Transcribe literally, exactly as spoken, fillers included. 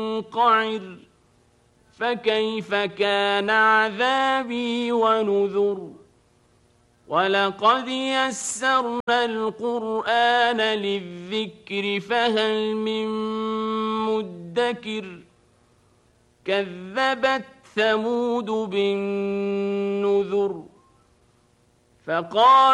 منقعر فكيف كان عذابي ونذر ولقد يسرنا القرآن للذكر فهل من مدكر كذبت ثمود بالنذر فقال